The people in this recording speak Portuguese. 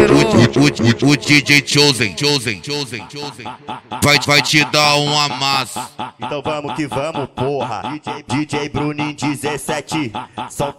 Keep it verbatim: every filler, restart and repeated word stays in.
parceiro. O, o, o D J Chosen, Chosen, Chosen, Chosen vai, vai te dar um amasso. Então vamos que vamos, porra. D J, D J Bruninho dezessete, solta